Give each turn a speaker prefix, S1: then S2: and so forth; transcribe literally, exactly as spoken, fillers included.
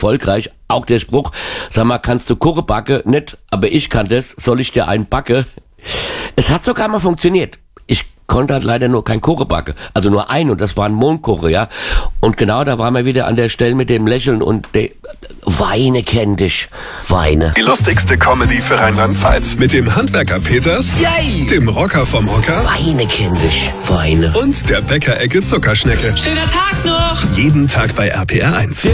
S1: erfolgreich. Auch der Spruch, sag mal, kannst du Kuchen backen? Nicht, aber ich kann das, soll ich dir einen backe? Es hat sogar mal funktioniert. Ich konnte halt leider nur kein Kuchen backen. Also nur ein, und das war ein Mondkuchen, ja. Und genau da waren wir wieder an der Stelle mit dem Lächeln und der Weine kenn dich. Weine.
S2: Die lustigste Comedy für Rheinland-Pfalz. Mit dem Handwerker Peters,
S1: Yay!
S2: Dem Rocker vom Hocker
S1: Weine kenn dich. Weine.
S2: und der Bäckerecke Zuckerschnecke.
S3: Schöner Tag noch!
S2: Jeden Tag bei R P R eins.